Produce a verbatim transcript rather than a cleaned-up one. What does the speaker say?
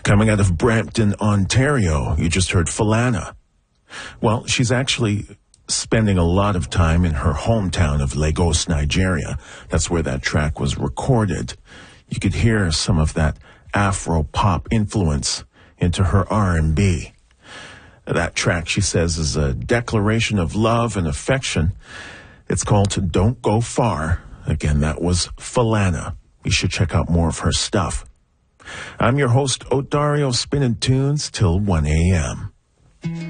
Coming out of Brampton, Ontario, you just heard Falana. Well, she's actually spending a lot of time in her hometown of Lagos, Nigeria. That's where that track was recorded. You could hear some of that Afro-pop influence into her R and B. That track, she says, is a declaration of love and affection. It's called Don't Go Far. Again, that was Falana. You should check out more of her stuff. I'm your host, Odario, spinning tunes till one a.m.